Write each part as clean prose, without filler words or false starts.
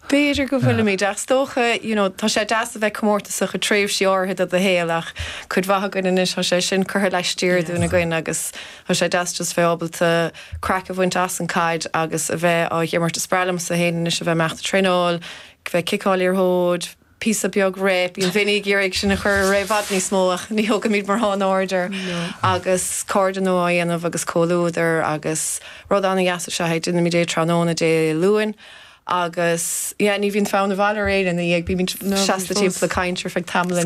Beidir go bhfuil mí deach tócha, tá sé deas a bheith cummórta sa tréimh siorthe a héalach chud bhagan inis sé sin chutha leis tíirúna goin agus tá sé deas just féábalta crack a bhaint as an caid agus a bheith á dhémarta sprálam sa héanaan is a bheith meachta tréáil, bheith kicáil ar hód, pí beag réip, íon vinnig ggéirigh sin a chur réhhad ní smóach, ní thugad míad mar háin order agus cordan óanamh agus cóúidir agus rud anna gasasa se heid duna mí dé tróna dé luúin. Agus ní bhín fána bhile réad in ag bí seasta timp le caiintir fe tamla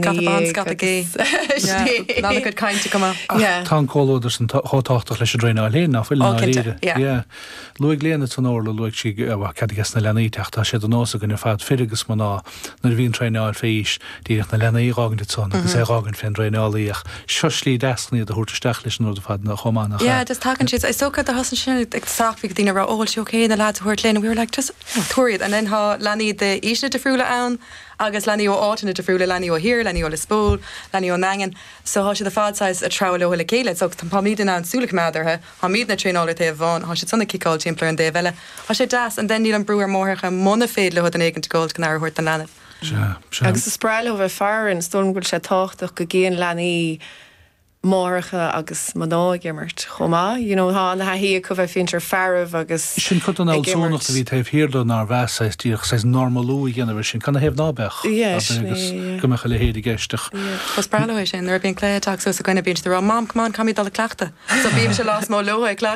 ná go caiinte go Tá cóúidir san hátáach leis réna léna fuile Luig léana tan óla luig si cegus na lenaíteach tá sé don nósa gon fad firigus man ná nar bhíon treáil fééis díach na lenaírágan de tún agus érágan fin réáíach seslí deasní a thuirtaisteach leis nó fad na chomána. Des tagan si socha a hasan sin ag safi go dtíine rá óil siocé na lád thuirt léna bhíor le Toriad and then ha Lani de isna de friúla ann agus Lani ó átainna de friúla Lani ó hir, Lani ó le spól, Lani ó nangan. So ha sé de fadsáis a trá le le céile, so tá míad an súla mádarthe, ha míad na tréála té bháin, ha sé sanna kicáil timpplair an déhile. Ha sé das an den níl an brúar mórthacha mna féad le an éigen gold gan áirthirt an lena. Agus is spráil bheith fear an stormgúil sé táchtach go géan Lani Mórcha agus manágimmert chomá, há na hí go bheith fintar fearh agus sin chu an áilsúnachta bhí taobh hirdó ná bheáis tíoch sé normalú dhéanamh sin chuna héobh nábech agus gomecha le héad geisteach. Pas braéis sin ar bíon cléteach so a gine bíint rá mám camí dal cleachta, so bíim se lás má lo